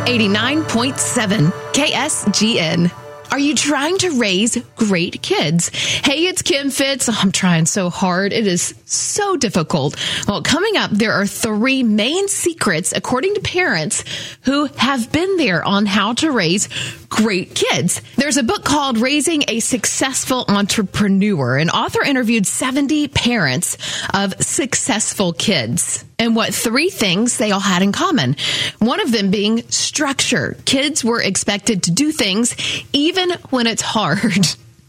89.7 KSGN. Are you trying to raise great kids? Hey, it's Kim Fitz. I'm trying so hard. It is so difficult. Well, coming up, there are 3 main secrets, according to parents who have been there on how to raise great kids. There's a book called Raising a Successful Entrepreneur. An author interviewed 70 parents of successful kids. And what 3 things they all had in common. One of them being structure. Kids were expected to do things even when it's hard.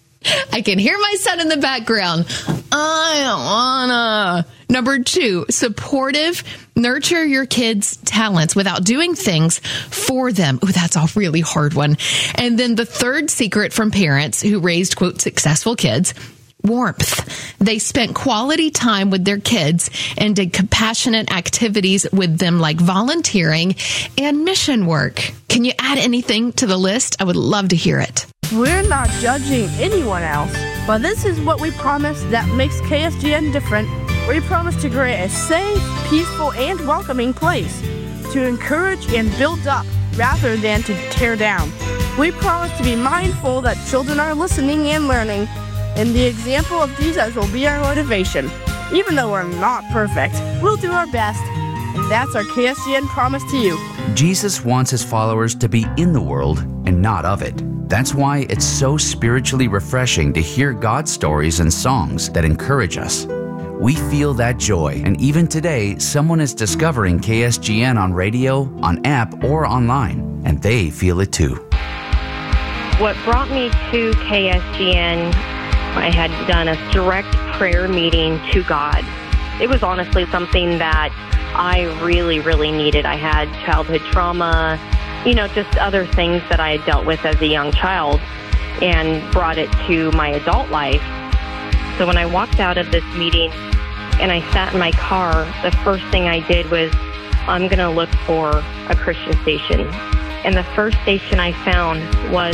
I can hear my son in the background. I don't wanna. Number 2, supportive. Nurture your kids' talents without doing things for them. Ooh, that's a really hard one. And then the 3rd secret from parents who raised, quote, successful kids, warmth. They spent quality time with their kids and did compassionate activities with them like volunteering and mission work. Can you add anything to the list? I would love to hear it. We're not judging anyone else, but this is what we promise that makes KSGN different. We promise to create a safe, peaceful, and welcoming place to encourage and build up rather than to tear down. We promise to be mindful that children are listening and learning, and the example of Jesus will be our motivation. Even though we're not perfect, we'll do our best, and that's our KSGN promise to you. Jesus wants his followers to be in the world and not of it. That's why it's so spiritually refreshing to hear God's stories and songs that encourage us. We feel that joy, and even today, someone is discovering KSGN on radio, on app, or online, and they feel it too. What brought me to KSGN, I had done a direct prayer meeting to God. It was honestly something that I really, really needed. I had childhood trauma, just other things that I had dealt with as a young child and brought it to my adult life. So when I walked out of this meeting and I sat in my car, the first thing I did was, I'm going to look for a Christian station. And the first station I found was